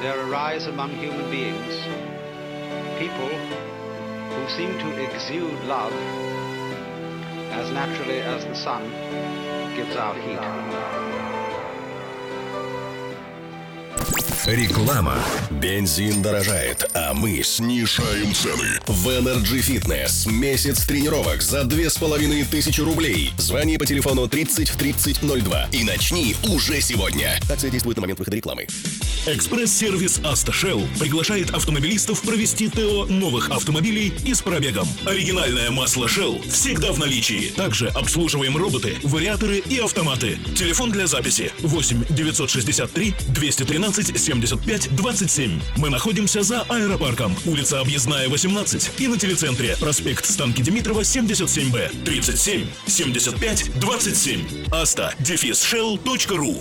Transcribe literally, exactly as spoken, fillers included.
there arise among human beings people who seem to exude love as naturally as the sun gives out heat. Реклама. Бензин дорожает, а мы снижаем цены. В Energy Fitness месяц тренировок за две с половиной тысячи рублей. Звони по телефону тридцать тридцать ноль два и начни уже сегодня. Акция действует на момент выхода рекламы. Экспресс-сервис «Автошелл» приглашает автомобилистов провести ТО новых автомобилей и с пробегом. Оригинальное масло Shell всегда в наличии. Также обслуживаем роботы, вариаторы и автоматы. Телефон для записи восемь девятьсот шестьдесят три двести тринадцать семьдесят пять двадцать семь. Мы находимся за аэропарком, улица Объездная, восемнадцать, и на телецентре, проспект Станки Димитрова, семьдесят семь Б, тридцать семь семьдесят пять двадцать семь. Asta-Shell.ru